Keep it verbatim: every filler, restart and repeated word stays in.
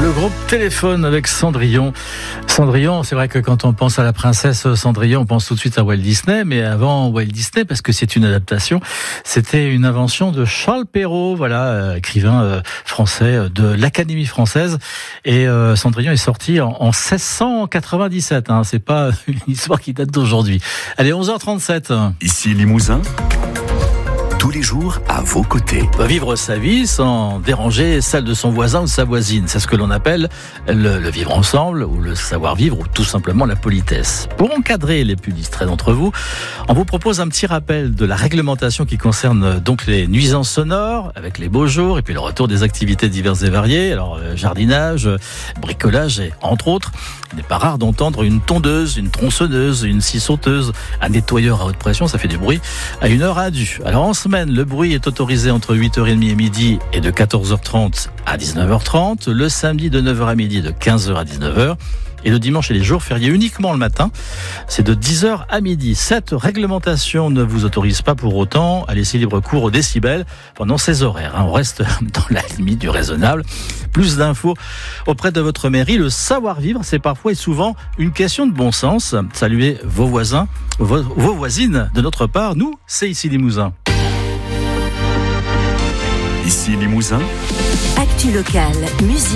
Le groupe Téléphone avec Cendrillon. Cendrillon, c'est vrai que quand on pense à la princesse Cendrillon, on pense tout de suite à Walt Disney, mais avant Walt Disney, parce que c'est une adaptation, c'était une invention de Charles Perrault, voilà, euh, écrivain euh, français de l'Académie française. Et euh, Cendrillon est sorti en, en seize cent quatre-vingt-dix-sept. Hein, c'est pas une histoire qui date d'aujourd'hui. Allez, onze heures trente-sept. Ici Limousin. Tous les jours à vos côtés. Vivre sa vie sans déranger celle de son voisin ou de sa voisine. C'est ce que l'on appelle le, le vivre ensemble ou le savoir-vivre ou tout simplement la politesse. Pour encadrer les plus distraits d'entre vous, on vous propose un petit rappel de la réglementation qui concerne donc les nuisances sonores avec les beaux jours et puis le retour des activités diverses et variées. Alors jardinage, bricolage et entre autres. Il n'est pas rare d'entendre une tondeuse, une tronçonneuse, une scie sauteuse, un nettoyeur à haute pression, ça fait du bruit, à une heure indue. Alors en semaine, le bruit est autorisé entre huit heures trente et midi et de quatorze heures trente à dix-neuf heures trente. Le samedi de neuf heures à midi et de quinze heures à dix-neuf heures. Et le dimanche et les jours fériés uniquement le matin, c'est de dix heures à midi. Cette réglementation ne vous autorise pas pour autant à laisser libre cours aux décibels pendant ces horaires. On reste dans la limite du raisonnable. Plus d'infos auprès de votre mairie. Le savoir-vivre, c'est parfois et souvent une question de bon sens. Saluez vos voisins, vos, vos voisines de notre part. Nous, c'est ici Limousin. Ici Limousin. Actu locale, musique.